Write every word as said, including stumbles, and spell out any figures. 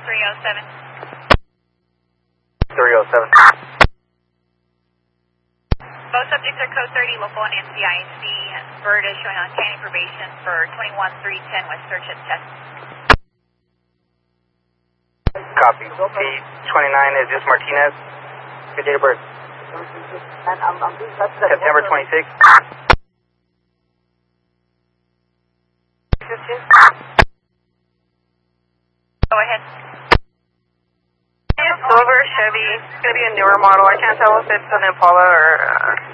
three oh seven. three oh seven. Both subjects are code thirty, local and N C I C. Bird is showing on canning probation for twenty-one three ten with search and test. Copy. T twenty-nine, is this Martinez? Good date of birth. September twenty-sixth. Go ahead. Silver Chevy. It's going to be a newer model. I can't tell if it's an Impala or... Uh